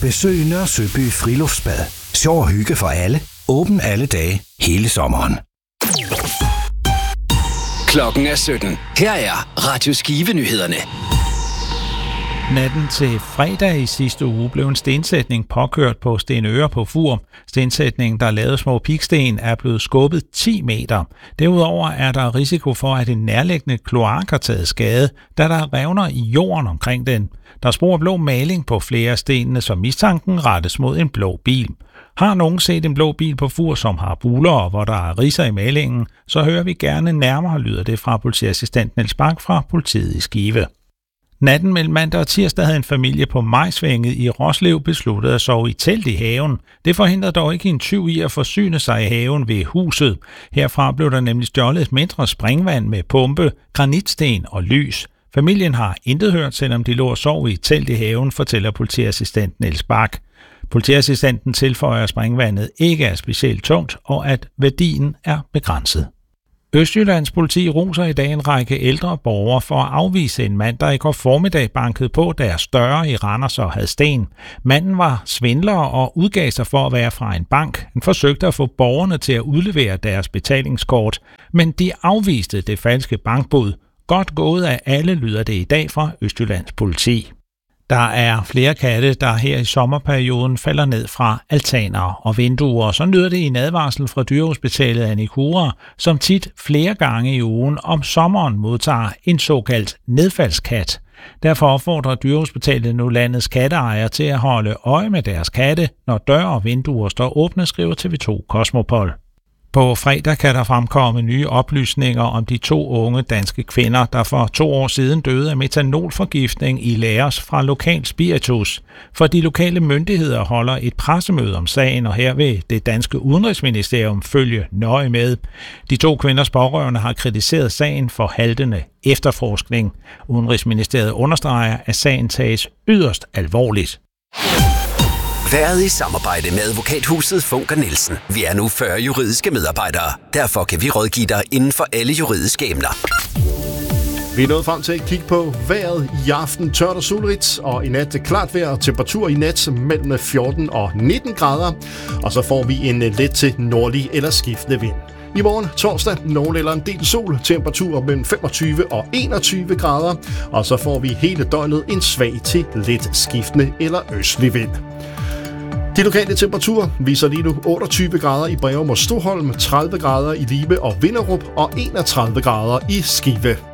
Besøg Nørre Søby Friluftsbad. Sjov og hygge for alle. Åben alle dage, hele sommeren. Klokken er 17. Her er Radio Skive-nyhederne. Natten til fredag i sidste uge blev en stensætning påkørt på Stenøre på Fur. Stensætningen, der lavede små piksten, er blevet skubbet 10 meter. Derudover er der risiko for, at en nærliggende kloak har taget skade, da der revner i jorden omkring den. Der er spor blå maling på flere af stenene, som mistanken rettes mod en blå bil. Har nogen set en blå bil på Fur, som har buler og hvor der er ridser i malingen, så hører vi gerne nærmere, lyder det fra politiassistent Niels Bak fra politiet i Skive. Natten mellem mandag og tirsdag havde en familie på Majsvænget i Roslev besluttet at sove i telt i haven. Det forhindrede dog ikke en tyv i at forsyne sig i haven ved huset. Herfra blev der nemlig stjålet et mindre springvand med pumpe, granitsten og lys. Familien har intet hørt, selvom de lå og sov i telt i haven, fortæller politiassistent Niels Bak. Politiassistenten tilføjer, at springvandet ikke er specielt tungt, og at værdien er begrænset. Østjyllands politi roser i dag en række ældre borgere for at afvise en mand, der i går formiddag bankede på deres døre i Randers og Hadsten. Manden var svindler og udgav sig for at være fra en bank. Han forsøgte at få borgerne til at udlevere deres betalingskort, men de afviste det falske bankbud. Godt gået af alle, lyder det i dag fra Østjyllands politi. Der er flere katte, der her i sommerperioden falder ned fra altaner og vinduer. Så lyder det i en advarsel fra Dyrehospitalet Anikura, som tit flere gange i ugen om sommeren modtager en såkaldt nedfaldskat. Derfor opfordrer Dyrehospitalet nu landets katteejere til at holde øje med deres katte, når døre og vinduer står åbne, skriver TV2 Cosmopol. På fredag kan der fremkomme nye oplysninger om de 2 unge danske kvinder, der for 2 år siden døde af metanolforgiftning i Laos fra lokal spiritus. For de lokale myndigheder holder et pressemøde om sagen, og her vil det danske udenrigsministerium følge nøje med. De 2 kvinders pårørende har kritiseret sagen for haltende efterforskning. Udenrigsministeriet understreger, at sagen tages yderst alvorligt. Været i samarbejde med advokathuset Funker Nielsen. Vi er nu 40 juridiske medarbejdere. Derfor kan vi rådgive dig inden for alle juridiske emner. Vi er nået frem til at kigge på vejret i aften. Tørt og solrigt, og i nat klart vejr. Temperatur i nat mellem 14 og 19 grader. Og så får vi en let til nordlig eller skiftende vind. I morgen torsdag nogen eller en del sol, temperatur mellem 25 og 21 grader. Og så får vi hele døgnet en svag til let skiftende eller østlig vind. De lokale temperaturer viser lige nu 28 grader i Breum og Stoholm, 30 grader i Libe og Vinderup og 31 grader i Skive.